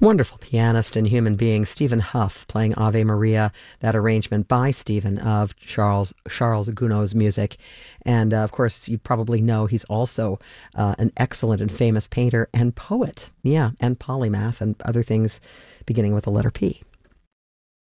Wonderful pianist and human being, Stephen Huff, playing Ave Maria, that arrangement by Stephen of Charles Gounod's music. And of course, you probably know he's also an excellent and famous painter and poet. Yeah, and polymath and other things beginning with the letter P.